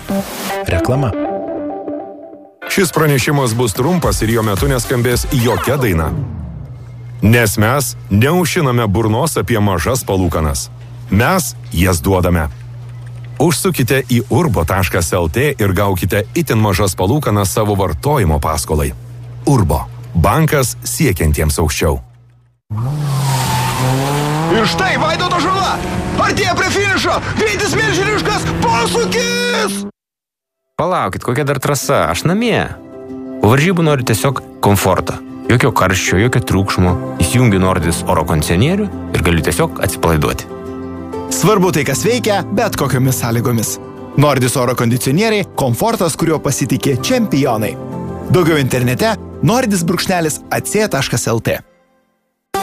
Reklama. Šis pranešimas bus trumpas ir jo metu neskambės jokia daina. Nes mes neužšiname burnos apie mažas palūkanas. Mes jas duodame. Užsukite į urbo.lt ir gaukite itin mažas palūkanas savo vartojimo paskolai. Urbo. Bankas siekiantiems aukščiau. Ir štai Vaidoto žurna! Artėja prie finišo! Greitis milžiniškas! Posūkis! Palaukit, kokia dar trasa? Aš namie. Po varžybų noriu tiesiog komforto. Jokio karščio, jokio triukšmo. Įsijungiu Nordis oro kondicionierių ir galiu tiesiog atsipalaiduoti. Svarbu tai, kas veikia, bet kokiomis sąlygomis. Nordis oro kondicionieriai – komfortas, kuriuo pasitikė čempionai. Daugiau internete nordis_ac.lt